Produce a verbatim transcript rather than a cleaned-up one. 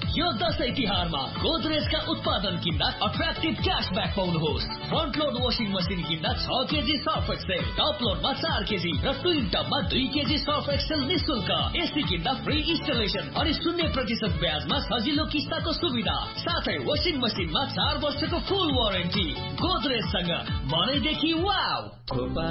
यो दशैं तिहारमा गोदरेजका उत्पादन किन्दा attractive cashback पाउनुहोस्। Front load washing machine किन्दा छ केजी सर्फ एक्सेल, टप लोडमा चार केजी र ट्विन टपमा दुई केजी सर्फ एक्सेल निशुल्क। एसी किन्दा फ्री इन्स्टलेसन अनि शून्य प्रतिशत ब्याजमा सजिलो किस्ताको सुविधा, साथै वासिङ मसिनमा चार वर्षको फुल वारेन्टी। गोदरेजसँग मनैदेखि वाउ।